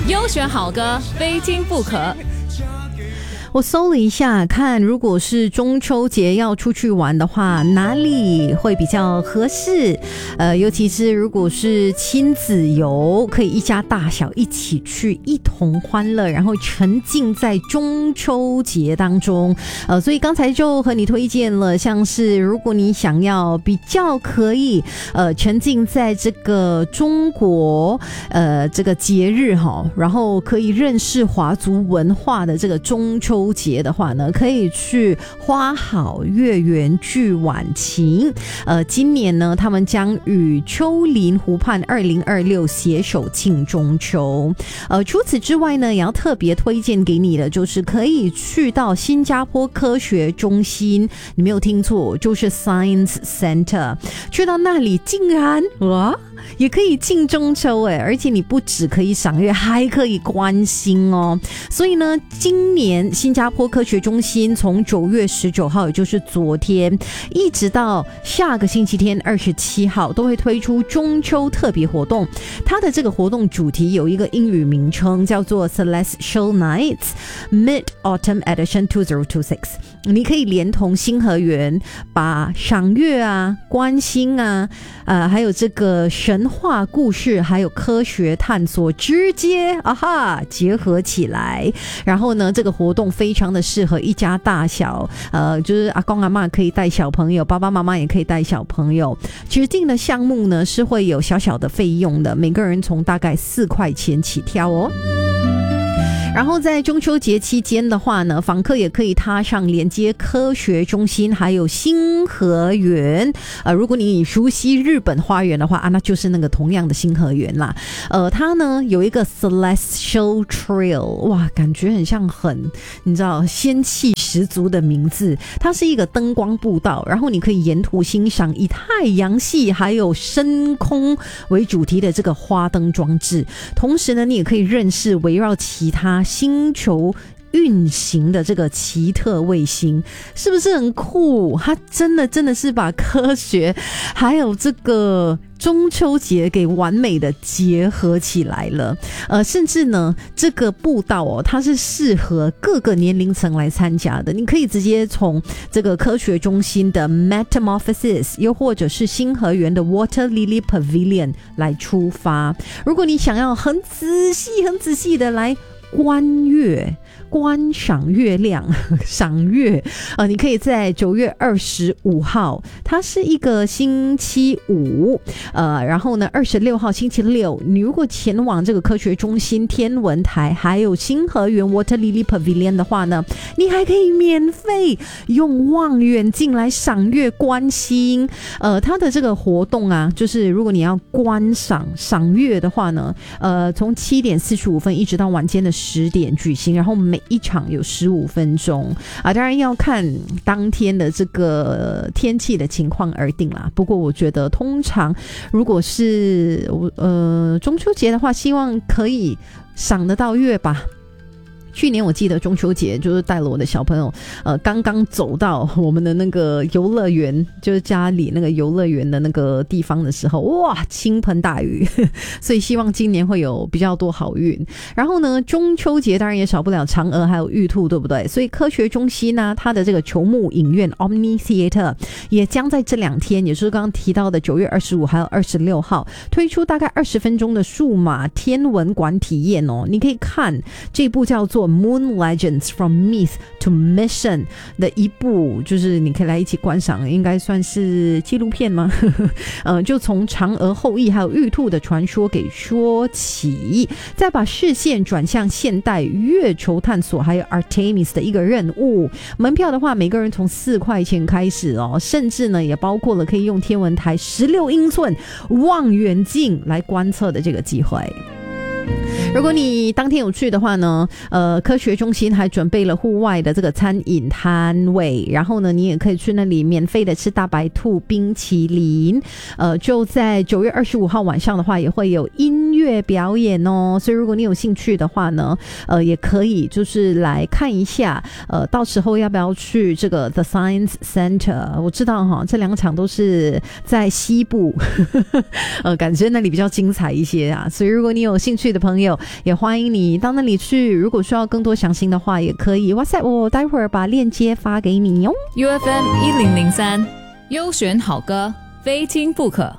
优选好歌，非听不可。 我搜了一下，看如果是中秋节要出去玩的话，哪里会比较合适？尤其是如果是亲子游，可以一家大小一起去，一同欢乐，然后沉浸在中秋节当中。所以刚才就和你推荐了，像是如果你想要比较可以沉浸在这个中国这个节日哈，然后可以认识华族文化的这个中秋节的话呢，可以去花好月圆聚晚晴。今年呢，他们将与丘陵湖畔2026携手庆中秋。除此之外呢，也要特别推荐给你的就是可以去到新加坡科学中心，你没有听错，就是 Science Center。去到那里，竟然也可以庆中秋而且你不只可以赏月，还可以观星哦。所以呢，今年新加坡科学中心从9月19号，也就是昨天，一直到下个星期天27号，都会推出中秋特别活动。它的这个活动主题有一个英语名称，叫做 Celestial Nights Mid-Autumn Edition 2026。你可以连同星河园，把赏月啊、观星啊，还有这个神话故事，还有科学探索直接结合起来。然后呢，这个活动非常的适合一家大小，就是阿公阿嬷可以带小朋友，爸爸妈妈也可以带小朋友。指定的项目呢是会有小小的费用的，每个人从大概4块钱起跳哦。然后在中秋节期间的话呢，访客也可以踏上连接科学中心还有星河园。如果你熟悉日本花园的话那就是那个同样的星河园啦。它呢有一个 Celestial Trail， 哇，感觉很像你知道仙气十足的名字。它是一个灯光步道，然后你可以沿途欣赏以太阳系还有深空为主题的这个花灯装置。同时呢，你也可以认识围绕其他星球运行的这个奇特卫星，是不是很酷？它真的是把科学还有这个中秋节给完美的结合起来了。甚至呢，这个步道它是适合各个年龄层来参加的。你可以直接从这个科学中心的 Metamorphosis， 又或者是星河园的 Water Lily Pavilion 来出发。如果你想要很仔细的来观赏月亮赏月，你可以在9月25号，它是一个星期五，然后呢26号星期六，你如果前往这个科学中心、天文台还有星河园 Water Lily Pavilion 的话呢，你还可以免费用望远镜来赏月观星。它的这个活动就是如果你要赏月的话呢，从7点45分一直到晚间的10点举行，然后每一场有15分钟当然要看当天的这个天气的情况而定啦。不过我觉得通常如果是中秋节的话，希望可以赏得到月吧。去年我记得中秋节就是带了我的小朋友刚刚走到我们的那个游乐园，就是家里那个游乐园的那个地方的时候，哇，倾盆大雨所以希望今年会有比较多好运。然后呢，中秋节当然也少不了嫦娥还有玉兔，对不对？所以科学中心呢，它的这个球幕影院 Omni Theater 也将在这2天，也就是刚刚提到的9月25还有26号推出大概20分钟的数码天文馆体验你可以看这部叫做Moon Legends From Myth to Mission 的一部，就是你可以来一起观赏，应该算是纪录片吗？就从嫦娥后羿还有玉兔的传说给说起，再把视线转向现代月球探索还有 Artemis 的一个任务。门票的话，每个人从4块钱开始甚至呢也包括了可以用天文台16英寸望远镜来观测的这个机会。如果你当天有去的话呢，科学中心还准备了户外的这个餐饮摊位，然后呢，你也可以去那里免费的吃大白兔冰淇淋。就在9月25号晚上的话，也会有音乐表演所以如果你有兴趣的话呢，也可以就是来看一下。到时候要不要去这个 The Science Center？ 我知道这2场都是在西部，感觉那里比较精彩一些所以如果你有兴趣的朋友， 也欢迎你到那里去。如果需要更多详情的话，也可以 WhatsApp 我，待会儿把链接发给你哦。 UFM 1003，优选好歌，非听不可。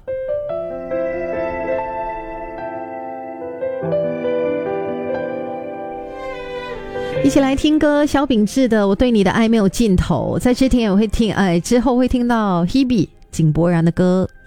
一起来听歌，萧秉治的《我对你的爱没有尽头》。在这天也会听，之后会听到 Hebe 井柏然的歌。